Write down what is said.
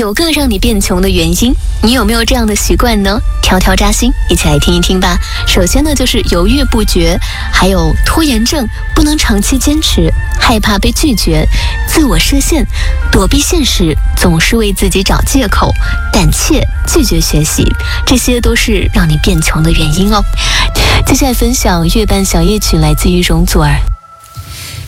9个让你变穷的原因，你有没有这样的习惯呢？条条扎心，一起来听一听吧。首先呢，就是犹豫不决，还有拖延症，不能长期坚持，害怕被拒绝，自我设限，躲避现实，总是为自己找借口，胆怯，拒绝学习，这些都是让你变穷的原因哦。接下来分享月半小夜曲，来自于容祖儿。